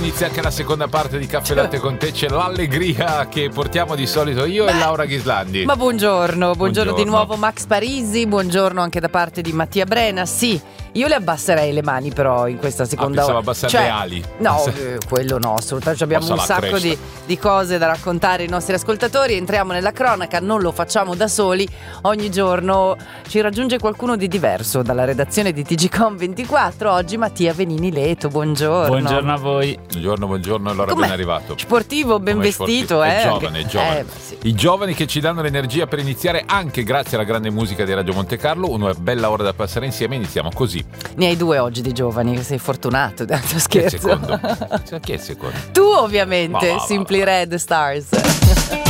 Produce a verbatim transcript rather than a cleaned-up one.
inizia anche la seconda parte di Caffè Latte con te. C'è l'allegria che portiamo di solito io Beh, e Laura Ghislandi. Ma buongiorno, buongiorno, buongiorno di nuovo Max Parisi, buongiorno anche da parte di Mattia Brena. Sì, io le abbasserei le mani però in questa seconda ah, ora. abbassare cioè, le ali. No, eh, quello no, assolutamente. Abbiamo un sacco di, di cose da raccontare ai nostri ascoltatori. Entriamo nella cronaca, non lo facciamo da soli. Ogni giorno ci raggiunge qualcuno di diverso dalla redazione di T G Com ventiquattro. Oggi Mattia Venini Leto, buongiorno. Buongiorno a voi. Buongiorno, buongiorno, allora Com'è? ben arrivato. Sportivo, ben Com'è vestito, sportivo? eh? È giovane, è giovane. Eh, sì. I giovani che ci danno l'energia per iniziare anche grazie alla grande musica di Radio Monte Carlo. Una bella ora da passare insieme, iniziamo così. Ne hai due oggi di giovani, sei fortunato. Scherzo. Chi è il secondo? Chi è il secondo? Tu ovviamente, ma, ma, Simply ma. Red Stars.